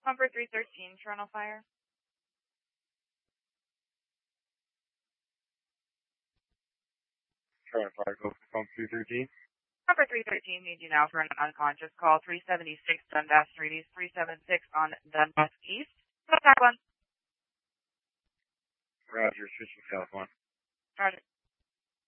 Number 313, Toronto Fire. Toronto Fire, go for phone 313. Number 313 needs you now for an unconscious call. 376 Dundas Street East, 376 on Dundas East. Contact 1. Roger, switching South 1.